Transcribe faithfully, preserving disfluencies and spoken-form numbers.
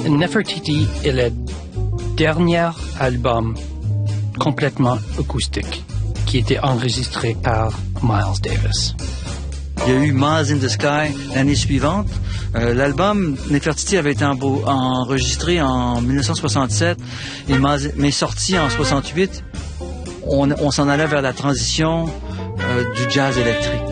Nefertiti est le dernier album complètement acoustique qui était enregistré par Miles Davis. Il y a eu Miles in the Sky l'année suivante. Euh, l'album Nefertiti avait été embo- enregistré en dix-neuf cent soixante-sept et Miles, mais sorti en soixante-huit. On, on s'en allait vers la transition euh, du jazz électrique.